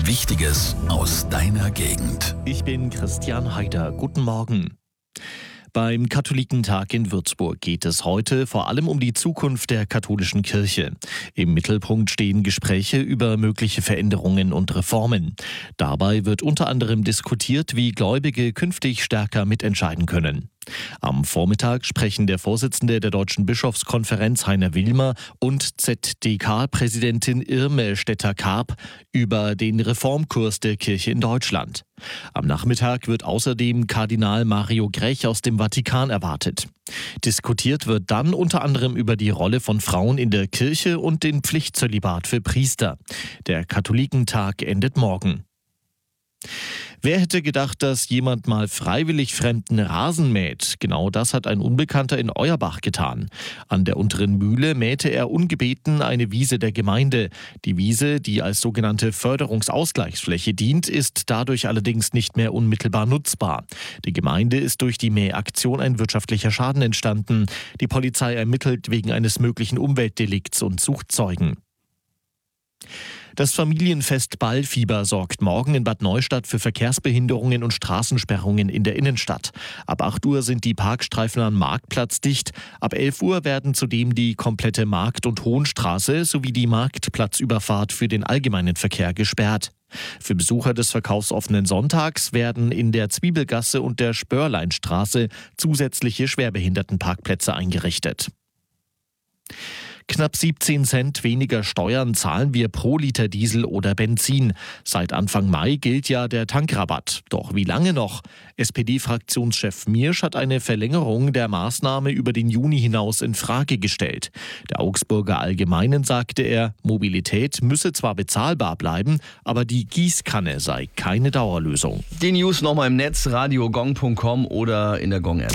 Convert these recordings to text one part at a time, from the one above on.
Wichtiges aus deiner Gegend. Ich bin Christian Haider. Guten Morgen. Beim Katholikentag in Würzburg geht es heute vor allem um die Zukunft der katholischen Kirche. Im Mittelpunkt stehen Gespräche über mögliche Veränderungen und Reformen. Dabei wird unter anderem diskutiert, wie Gläubige künftig stärker mitentscheiden können. Am Vormittag sprechen der Vorsitzende der Deutschen Bischofskonferenz Heiner Wilmer und ZDK-Präsidentin Irme Stetter-Karp über den Reformkurs der Kirche in Deutschland. Am Nachmittag wird außerdem Kardinal Mario Grech aus dem Vatikan erwartet. Diskutiert wird dann unter anderem über die Rolle von Frauen in der Kirche und den Pflichtzölibat für Priester. Der Katholikentag endet morgen. Wer hätte gedacht, dass jemand mal freiwillig fremden Rasen mäht? Genau das hat ein Unbekannter in Euerbach getan. An der unteren Mühle mähte er ungebeten eine Wiese der Gemeinde. Die Wiese, die als sogenannte Förderungsausgleichsfläche dient, ist dadurch allerdings nicht mehr unmittelbar nutzbar. Der Gemeinde ist durch die Mähaktion ein wirtschaftlicher Schaden entstanden. Die Polizei ermittelt wegen eines möglichen Umweltdelikts und sucht Zeugen. Das Familienfest Ballfieber sorgt morgen in Bad Neustadt für Verkehrsbehinderungen und Straßensperrungen in der Innenstadt. Ab 8 Uhr sind die Parkstreifen am Marktplatz dicht. Ab 11 Uhr werden zudem die komplette Markt- und Hohenstraße sowie die Marktplatzüberfahrt für den allgemeinen Verkehr gesperrt. Für Besucher des verkaufsoffenen Sonntags werden in der Zwiebelgasse und der Spörleinstraße zusätzliche Schwerbehindertenparkplätze eingerichtet. Knapp 17 Cent weniger Steuern zahlen wir pro Liter Diesel oder Benzin. Seit Anfang Mai gilt ja der Tankrabatt. Doch wie lange noch? SPD-Fraktionschef Miersch hat eine Verlängerung der Maßnahme über den Juni hinaus in Frage gestellt. Der Augsburger Allgemeinen sagte er, Mobilität müsse zwar bezahlbar bleiben, aber die Gießkanne sei keine Dauerlösung. Die News nochmal im Netz, radiogong.com oder in der Gong-App.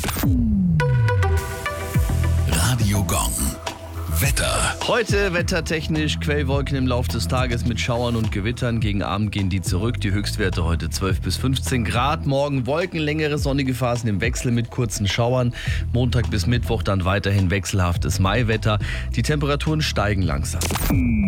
Radio Gong. Wetter. Heute wettertechnisch Quellwolken im Laufe des Tages mit Schauern und Gewittern. Gegen Abend gehen die zurück. Die Höchstwerte heute 12 bis 15 Grad. Morgen Wolken, längere sonnige Phasen im Wechsel mit kurzen Schauern. Montag bis Mittwoch dann weiterhin wechselhaftes Maiwetter. Die Temperaturen steigen langsam.